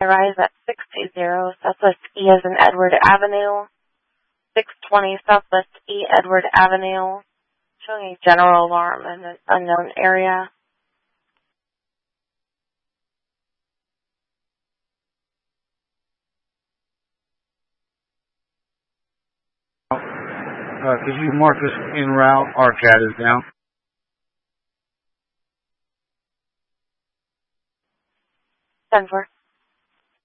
Rise at 620 Southwest E as in Edward Avenue, 620 Southwest E Edward Avenue, showing a general alarm in an unknown area. Could you mark this en route? RCAT is down. Denver.